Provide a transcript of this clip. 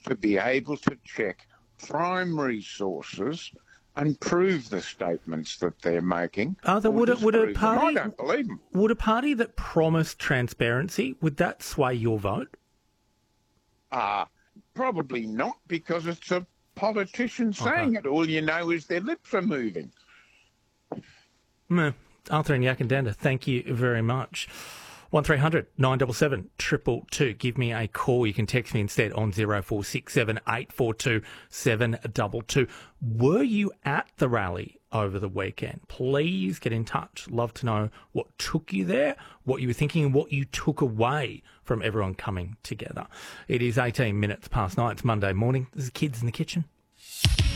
to be able to check primary sources and prove the statements that they're making. Would a party, I don't believe them. Would a party that promised transparency, would that sway your vote? Probably not, because it's a politician saying it. All you know is their lips are moving. Arthur and Yakandanda, thank you very much. 1300 977 222. Give me a call. You can text me instead on 0467 842 722. Were you at the rally over the weekend? Please get in touch. Love to know what took you there, what you were thinking, and what you took away from everyone coming together. It is 18 minutes past 9. It's Monday morning. This is Kids in the Kitchen.